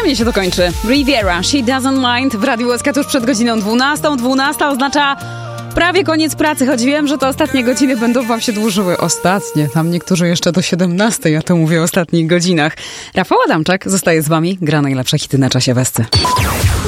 Spokojnie się to kończy. Riviera, She Doesn't Mind w Radiu SK tuż przed godziną 12. 12 oznacza prawie koniec pracy, choć wiem, że te ostatnie godziny będą wam się dłużyły. Ostatnie, tam niektórzy jeszcze do 17, ja to mówię o ostatnich godzinach. Rafał Adamczak zostaje z wami, gra najlepsze hity na czasie Westy.